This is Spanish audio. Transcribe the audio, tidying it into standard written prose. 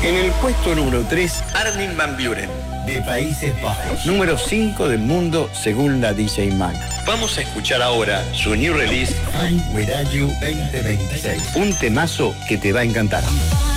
En el puesto número 3, Armin van Buuren, de Países Bajos. Número 5 del mundo según la DJ Mag. Vamos a escuchar ahora su new release, I'm With You 2026. un temazo que te va a encantar.